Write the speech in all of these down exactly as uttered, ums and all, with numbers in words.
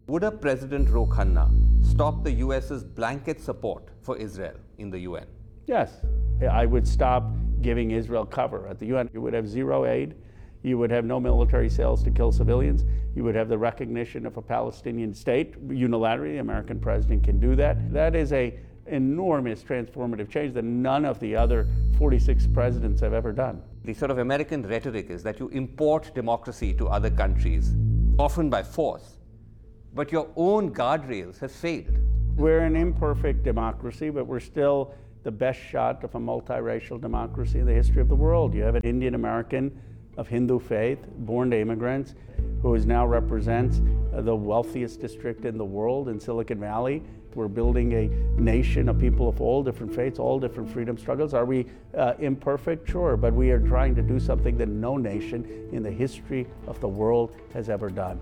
Would a President Ro Khanna stop the US's blanket support for Israel in the U N? Yes, I would stop giving Israel cover. At the U N, you would have zero aid. You would have no military sales to kill civilians. You would have the recognition of a Palestinian state unilaterally. The American president can do that. That is a enormous transformative change that none of the other forty-six presidents have ever done. The sort of American rhetoric is that you import democracy to other countries, often by force, but your own guardrails have failed. We're an imperfect democracy, but we're still the best shot of a multiracial democracy in the history of the world. You have an Indian American of Hindu faith, born to immigrants, who is now represents uh, the wealthiest district in the world in Silicon Valley. We're building a nation of people of all different faiths, all different freedom struggles. Are we uh, imperfect? Sure, but we are trying to do something that no nation in the history of the world has ever done.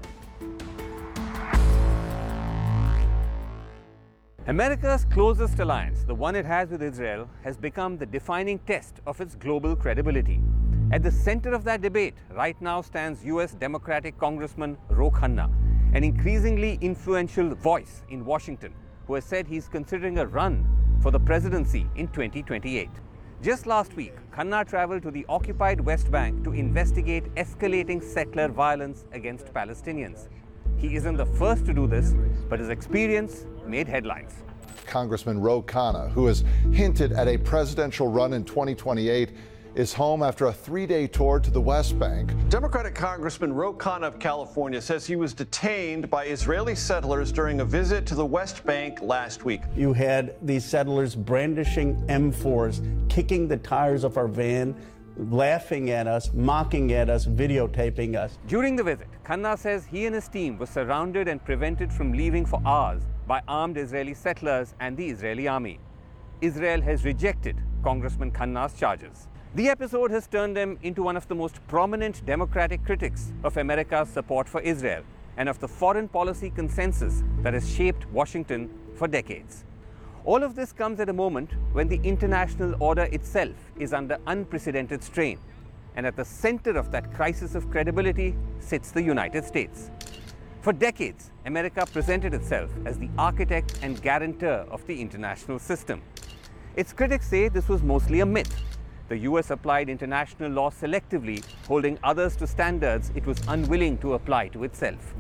America's closest alliance, the one it has with Israel, has become the defining test of its global credibility. At the center of that debate right now stands U S Democratic Congressman Ro Khanna, an increasingly influential voice in Washington, who has said he's considering a run for the presidency in twenty twenty-eight. Just last week, Khanna traveled to the occupied West Bank to investigate escalating settler violence against Palestinians. He isn't the first to do this, but his experience made headlines. Congressman Ro Khanna, who has hinted at a presidential run in twenty twenty-eight, is home after a three-day tour to the West Bank. Democratic Congressman Ro Khanna of California says he was detained by Israeli settlers during a visit to the West Bank last week. You had these settlers brandishing M fours, kicking the tires of our van, laughing at us, mocking at us, videotaping us. During the visit, Khanna says he and his team were surrounded and prevented from leaving for hours by armed Israeli settlers and the Israeli army. Israel has rejected Congressman Khanna's charges. The episode has turned him into one of the most prominent Democratic critics of America's support for Israel and of the foreign policy consensus that has shaped Washington for decades. All of this comes at a moment when the international order itself is under unprecedented strain, and at the center of that crisis of credibility sits the United States. For decades, America presented itself as the architect and guarantor of the international system. Its critics say this was mostly a myth. The U S applied international law selectively, holding others to standards it was unwilling to apply to itself.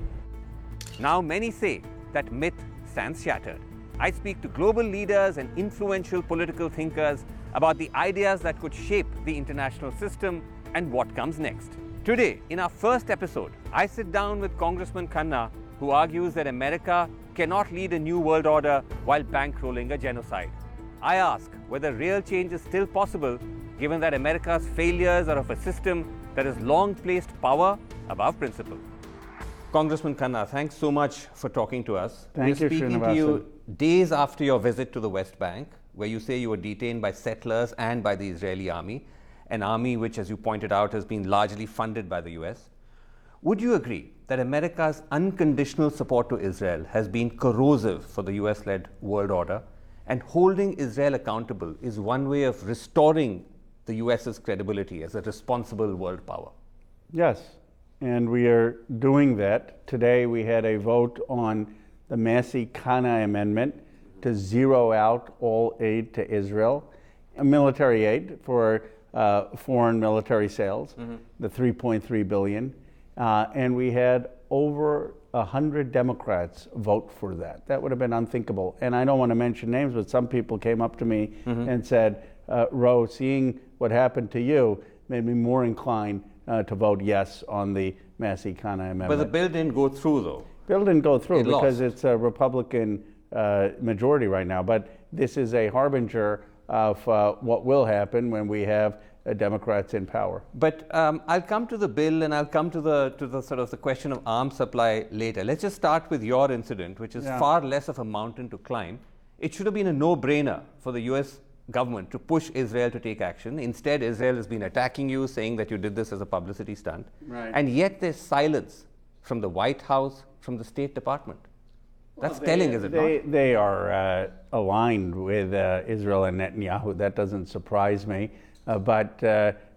Now many say that myth stands shattered. I speak to global leaders and influential political thinkers about the ideas that could shape the international system and what comes next. Today, in our first episode, I sit down with Congressman Khanna, who argues that America cannot lead a new world order while bankrolling a genocide. I ask whether real change is still possible, given that America's failures are of a system that has long placed power above principle. Congressman Khanna, thanks so much for talking to us. Thank We're you, speaking Srinivasa. to you days after your visit to the West Bank, where you say you were detained by settlers and by the Israeli army, an army which, as you pointed out, has been largely funded by the U S. Would you agree that America's unconditional support to Israel has been corrosive for the U S-led world order, and holding Israel accountable is one way of restoring the US's credibility as a responsible world power? Yes, and we are doing that. Today we had a vote on the Massey-Khanna Amendment to zero out all aid to Israel, a military aid for uh, foreign military sales, mm-hmm. the three point three billion dollars, uh, and we had over one hundred Democrats vote for that. That would have been unthinkable. And I don't want to mention names, but some people came up to me mm-hmm. and said, uh, Ro, seeing what happened to you made me more inclined uh, to vote yes on the Massey-Khanna Amendment. But the bill didn't go through, though. Bill didn't go through it because lost. It's a Republican uh, majority right now. But this is a harbinger of uh, what will happen when we have uh, Democrats in power. But um, I'll come to the bill, and I'll come to the to the sort of the question of arms supply later. Let's just start with your incident, which is yeah. far less of a mountain to climb. It should have been a no-brainer for the U S government to push Israel to take action. Instead, Israel has been attacking you, saying that you did this as a publicity stunt. Right. And yet there's silence from the White House, from the State Department. That's well, they, telling, is it they, not? They are uh, aligned with uh, Israel and Netanyahu. That doesn't surprise me. Uh, but uh,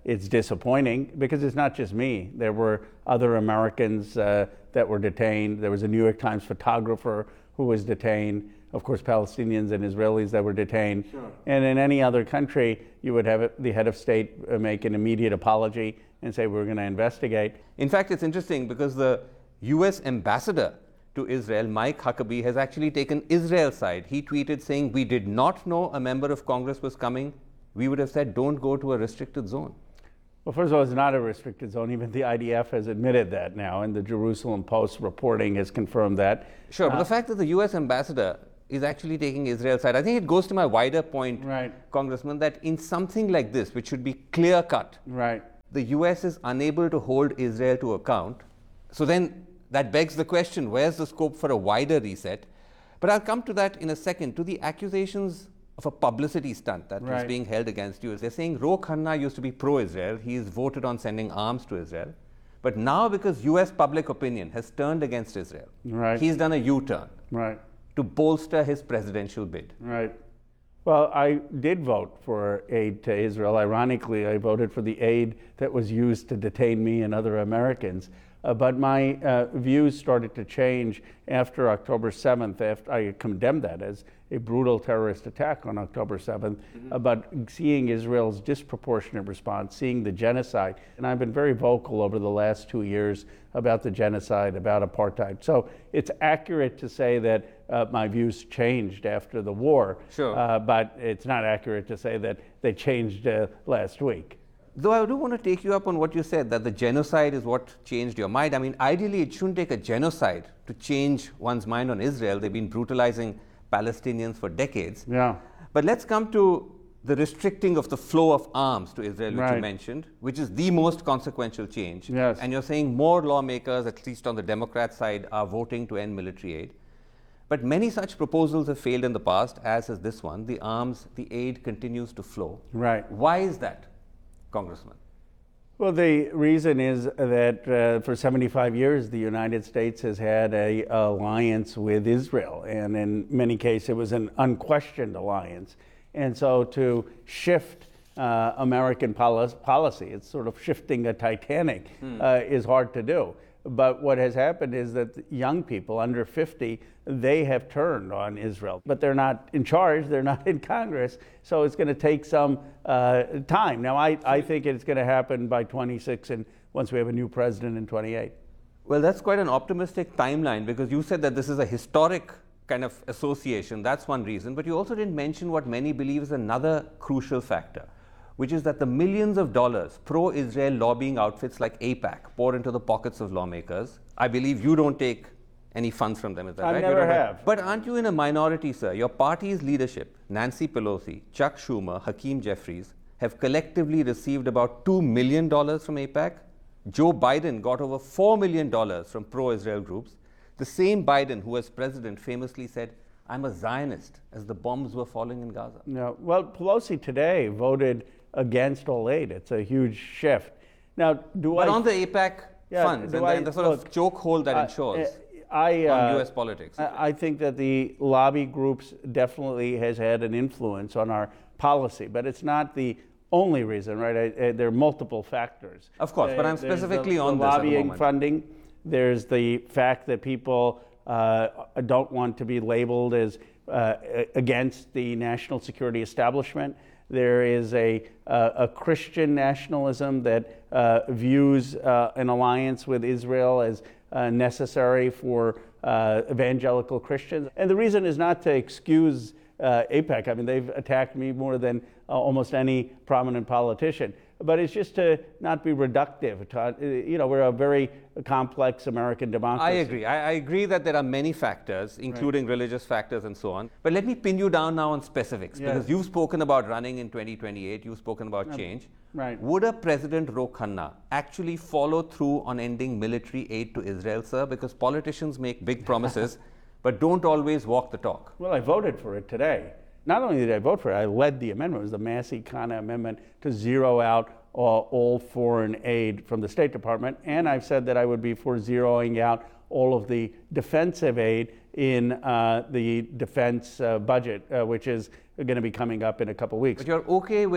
it's disappointing because it's not just me. There were other Americans uh, that were detained. There was a New York Times photographer who was detained. Of course, Palestinians and Israelis that were detained. Sure. And in any other country, you would have the head of state make an immediate apology and say, we're going to investigate. In fact, it's interesting because the U S ambassador to Israel, Mike Huckabee, has actually taken Israel's side. He tweeted saying, we did not know a member of Congress was coming. We would have said, don't go to a restricted zone. Well, first of all, it's not a restricted zone. Even the I D F has admitted that now, and the Jerusalem Post reporting has confirmed that. Sure, but uh, the fact that the U S ambassador is actually taking Israel's side, I think it goes to my wider point, right. Congressman, that in something like this, which should be clear-cut, right. the U S is unable to hold Israel to account. So then that begs the question, where's the scope for a wider reset? But I'll come to that in a second. To the accusations of a publicity stunt that right. was being held against you. They're saying Ro Khanna used to be pro-Israel. He's voted on sending arms to Israel. But now because U S public opinion has turned against Israel, right. he's done a U-turn right. to bolster his presidential bid. Right. Well, I did vote for aid to Israel. Ironically, I voted for the aid that was used to detain me and other Americans. Uh, but my uh, views started to change after October seventh, after I condemned that as a brutal terrorist attack on October seventh, mm-hmm. about seeing Israel's disproportionate response, seeing the genocide. And I've been very vocal over the last two years about the genocide, about apartheid. So it's accurate to say that uh, my views changed after the war, sure. uh, but it's not accurate to say that they changed uh, last week. Though I do want to take you up on what you said, that the genocide is what changed your mind. I mean, ideally, it shouldn't take a genocide to change one's mind on Israel. They've been brutalizing Palestinians for decades. Yeah. But let's come to the restricting of the flow of arms to Israel, which right. you mentioned, which is the most consequential change. Yes. And you're saying more lawmakers, at least on the Democrat side, are voting to end military aid. But many such proposals have failed in the past, as is this one. The arms, the aid continues to flow. Right. Why is that, Congressman? Well, the reason is that uh, for seventy-five years, the United States has had an alliance with Israel. And in many cases, it was an unquestioned alliance. And so to shift uh, American poli- policy, it's sort of shifting a Titanic, hmm. uh, is hard to do. But what has happened is that young people under fifty, they have turned on Israel. But they're not in charge, they're not in Congress, so it's going to take some uh, time. Now, I, I think it's going to happen by twenty-six, and once we have a new president in twenty-eight. Well, that's quite an optimistic timeline, because you said that this is a historic kind of association. That's one reason. But you also didn't mention what many believe is another crucial factor, which is that the millions of dollars pro-Israel lobbying outfits like AIPAC pour into the pockets of lawmakers. I believe you don't take any funds from them, is that I right? never have. But aren't you in a minority, sir? Your party's leadership, Nancy Pelosi, Chuck Schumer, Hakeem Jeffries, have collectively received about two million dollars from AIPAC. Joe Biden got over four million dollars from pro-Israel groups. The same Biden who, as president, famously said, I'm a Zionist, as the bombs were falling in Gaza. No. Well, Pelosi today voted against all aid. It's a huge shift. Now, do but I... But on the AIPAC yeah, funds and, I, the, and the sort look, of chokehold that uh, ensures I, uh, on U S politics. I, I think that the lobby groups definitely has had an influence on our policy, but it's not the only reason, right? I, I, there are multiple factors. Of course, there, but I'm specifically the, on the this lobbying funding. There's the fact that people uh, don't want to be labeled as uh, against the national security establishment. There is a, uh, a Christian nationalism that uh, views uh, an alliance with Israel as uh, necessary for uh, evangelical Christians. And the reason is not to excuse uh, AIPAC. I mean, they've attacked me more than uh, almost any prominent politician. But it's just to not be reductive. To, you know, we're a very complex American democracy. I agree. I, I agree that there are many factors, including right. religious factors and so on. But let me pin you down now on specifics, yes. because you've spoken about running in twenty twenty-eight, you've spoken about change. Right. Would a President Ro Khanna actually follow through on ending military aid to Israel, sir? Because politicians make big promises, but don't always walk the talk. Well, I voted for it today. Not only did I vote for it, I led the amendment. It was the Massey-Khanna amendment to zero out all, all foreign aid from the State Department. And I've said that I would be for zeroing out all of the defensive aid in uh, the defense uh, budget, uh, which is going to be coming up in a couple weeks. But you're okay with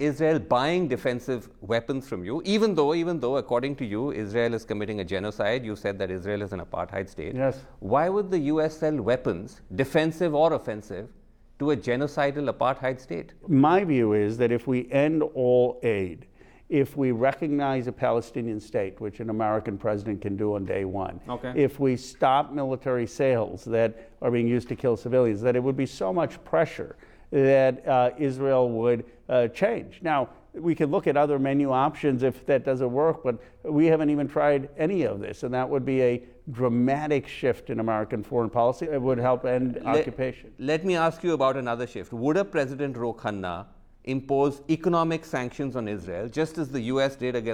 Israel buying defensive weapons from you, even though, even though, according to you, Israel is committing a genocide. You said that Israel is an apartheid state. Yes. Why would the U S sell weapons, defensive or offensive, to a genocidal apartheid state? My view is that if we end all aid, if we recognize a Palestinian state, which an American president can do on day one, Okay. if we stop military sales that are being used to kill civilians, that it would be so much pressure that uh, Israel would uh, change. Now, we could look at other menu options if that doesn't work, but we haven't even tried any of this, and that would be a dramatic shift in American foreign policy. It would help end Let- occupation. Let me ask you about another shift. Would a President Ro Khanna impose economic sanctions on Israel, just as the U S did against